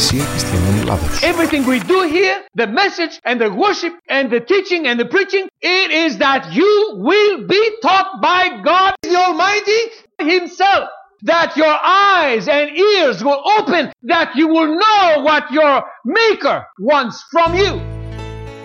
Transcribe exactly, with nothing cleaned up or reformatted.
Εκκλησία Χριστιανών Ελλάδος. Everything we do here, the message and the worship and the teaching and the preaching, it is that you will be taught by God the Almighty Himself. That your eyes and ears will open, that you will know what your Maker wants from you.